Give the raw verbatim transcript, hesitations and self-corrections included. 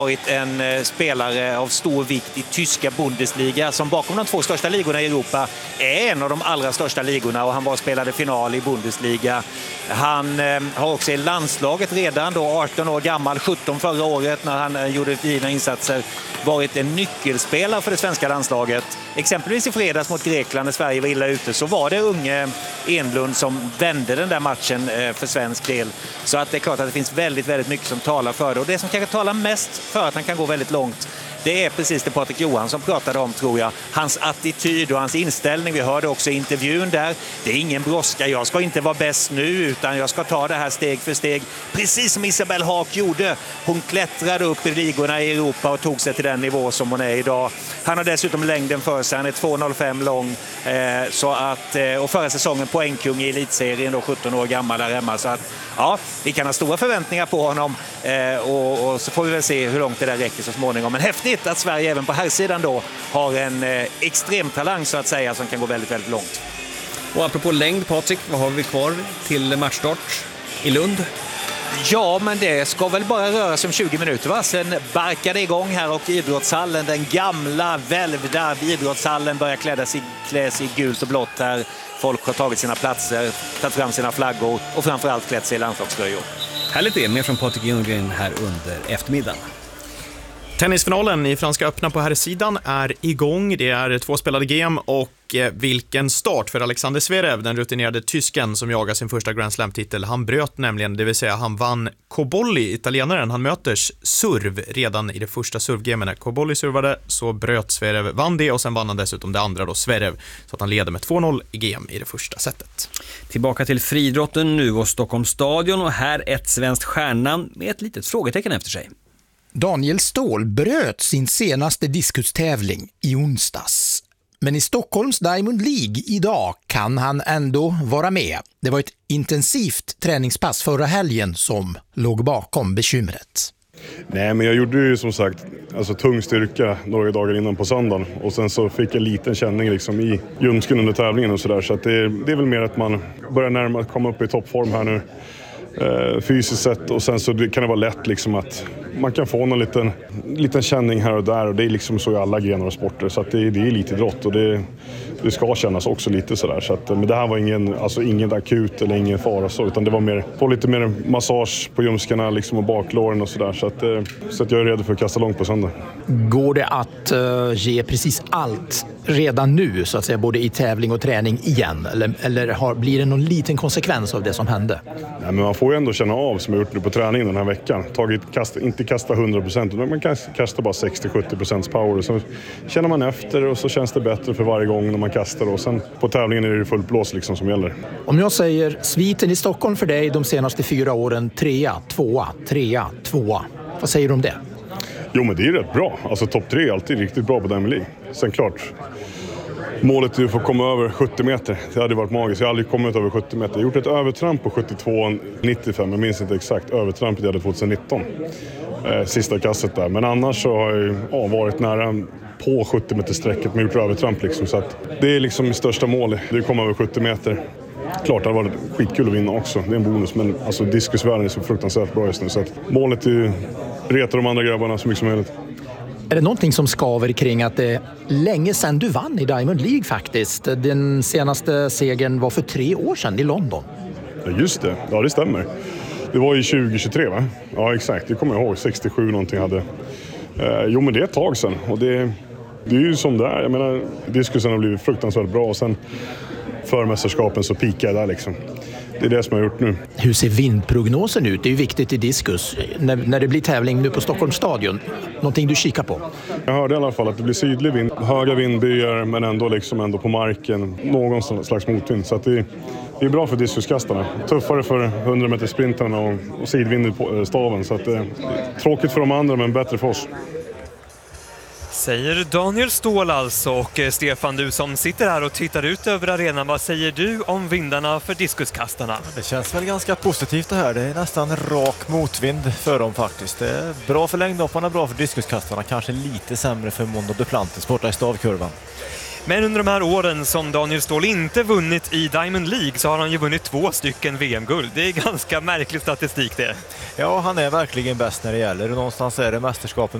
varit en eh, spelare av stor vikt i tyska Bundesliga som bakom de två största ligorna i Europa är en av de allra största ligorna, och han var spelade final i Bundesliga. Han eh, har också i landslaget redan då arton år gammal, sjutton förra året när han eh, gjorde fina insatser, varit en nyckelspelare för det svenska landslaget. Exempelvis i fredags mot Grekland när Sverige var illa ute så var det unge Enlund som vände den där matchen eh, för svensk del. Så att det är klart att det finns väldigt, väldigt mycket som talar för det. Och det som kanske talar mest för att han kan gå väldigt långt, det är precis det Patrik Johansson pratade om, tror jag. Hans attityd och hans inställning. Vi hörde också i intervjun där. Det är ingen brådska. Jag ska inte vara bäst nu, utan jag ska ta det här steg för steg. Precis som Isabelle Haak gjorde. Hon klättrade upp i ligorna i Europa och tog sig till den nivå som hon är idag. Han har dessutom längden för sig. Han är två noll fem lång. Eh, så att, eh, och förra säsongen poängkung i elitserien, då sjutton år gammal där hemma. Så att, ja, vi kan ha stora förväntningar på honom. Eh, och, och så får vi väl se hur långt det där räcker så småningom. Men häftigt att Sverige även på här sidan då har en eh, extrem talang så att säga som kan gå väldigt, väldigt långt. Och apropå längd, Patrik, vad har vi kvar till matchstart i Lund? Ja, men det ska väl bara röra sig om tjugo minuter, va? Sen barkar det igång här och idrottshallen, den gamla välvda idrottshallen börjar klädas i, kläs i gult och blått här. Folk har tagit sina platser, tagit fram sina flaggor och framförallt klätt sig i landslagströjor. Härligt det, mer från Patrik Ljunggren här under eftermiddagen. Tennisfinalen i Franska öppna på här sidan är igång. Det är två spelade game och vilken start för Alexander Zverev, den rutinerade tysken som jagar sin första Grand Slam-titel. Han bröt nämligen, det vill säga han vann Cobolli, italienaren. Han möters serv redan i det första servgamen. När Cobolli servade så bröt Zverev, vann det och sen vann han dessutom det andra då, Zverev. Så att han leder med två noll i game i det första setet. Tillbaka till friidrotten nu och Stockholms stadion, och här ett svenskt stjärnan med ett litet frågetecken efter sig. Daniel Ståhl bröt sin senaste diskustävling i onsdags. Men i Stockholms Diamond League idag kan han ändå vara med. Det var ett intensivt träningspass förra helgen som låg bakom bekymret. Nej, men jag gjorde ju som sagt alltså, tung styrka några dagar innan på söndagen. Och sen så fick jag en liten känning liksom, i ljumsken under tävlingen och sådär. Så att det, det är väl mer att man börjar närma komma upp i toppform här nu. Eh, fysiskt sett, och sen så kan det vara lätt liksom att man kan få någon liten, liten känning här och där, och det är liksom så i alla grenar och sporter, så att det, det är elitidrott och det, det ska kännas också lite sådär, så att, men det här var ingen, alltså ingen akut eller ingen fara så, utan det var mer, få lite mer massage på ljumskarna liksom och baklåren och sådär, så att, så att jag är redo för att kasta långt på söndag. Går det att uh, ge precis allt redan nu så att säga, både i tävling och träning igen, eller, eller har, blir det någon liten konsekvens av det som hände? Nej, men man får ju ändå känna av, som jag gjort nu på träningen den här veckan, tagit, kasta, inte kasta hundra procent, utan man kan kasta bara sextio till sjuttio procent power, så känner man efter och så känns det bättre för varje gång när man kastar, och sen på tävlingen är det fullt blås liksom som gäller. Om jag säger sviten i Stockholm för dig de senaste fyra åren, trea, tvåa, trea, tvåa, vad säger du om det? Jo, men det är rätt bra. Alltså topp tre är alltid riktigt bra på Diamond League. Sen klart, målet är att få komma över sjuttio meter. Det hade varit magiskt. Jag har aldrig kommit över sjuttio meter. Jag har gjort ett övertramp på sjuttiotvå nittiofem. Jag minns inte exakt övertrampet jag hade tjugonitton. Eh, sista kasset där. Men annars så har jag ja, varit nära på sjuttio meter sträcket med gjort övertramp liksom. Så att det är liksom mitt största mål. Det är att komma över sjuttio meter. Klart, det har varit skitkul att vinna också. Det är en bonus, men alltså diskusvärlden är så fruktansvärt bra just nu. Så att målet är ju reta de andra grabbarna så mycket som möjligt. Är det någonting som skaver kring att det är länge sedan du vann i Diamond League faktiskt? Den senaste segern var för tre år sedan i London. Ja, just det. Ja, det stämmer. Det var ju tjugo tjugotre, va? Ja, exakt. Det kommer jag ihåg. sextiosju någonting hade. Eh, jo, men det är ett tag sedan. Och det, det är ju som det är. Jag menar, diskusen har blivit fruktansvärt bra. Och sen förmästerskapen så pikar jag där liksom. Det är det som jag har gjort nu. Hur ser vindprognosen ut? Det är ju viktigt i diskus. När, när det blir tävling nu på Stockholms stadion. Någonting du kikar på? Jag hörde i alla fall att det blir sydlig vind. Höga vindbyar, men ändå, liksom ändå på marken. Någon slags motvind. Så att det, det är bra för diskuskastarna. Tuffare för hundra meter sprintarna och, och sidvind i staven. Så att det är tråkigt för de andra, men bättre för oss. Säger Daniel Ståhl alltså. Och Stefan, du som sitter här och tittar ut över arenan, vad säger du om vindarna för diskuskastarna? Det känns väl ganska positivt det här. Det är nästan rak motvind för dem faktiskt. Det är bra för längdhopparna, bra för diskuskastarna. Kanske lite sämre för Mondo Duplantis borta i stavkurvan. Men under de här åren som Daniel Ståhl inte vunnit i Diamond League så har han ju vunnit två stycken V M-guld. Det är ganska märklig statistik det. Ja, han är verkligen bäst när det gäller. Någonstans är det mästerskapen